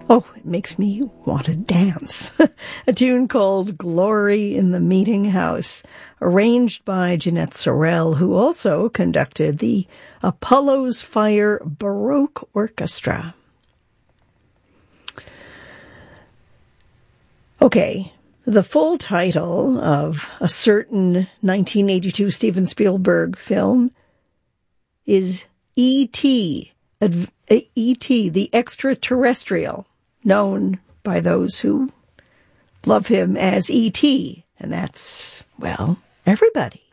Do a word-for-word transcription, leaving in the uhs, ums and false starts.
Oh, it makes me want to dance. A tune called Glory in the Meeting House, arranged by Jeanette Sorel, who also conducted the Apollo's Fire Baroque Orchestra. Okay, the full title of a certain nineteen eighty-two Steven Spielberg film is E T, E T, the Extraterrestrial, known by those who love him as E T, and that's, well, everybody.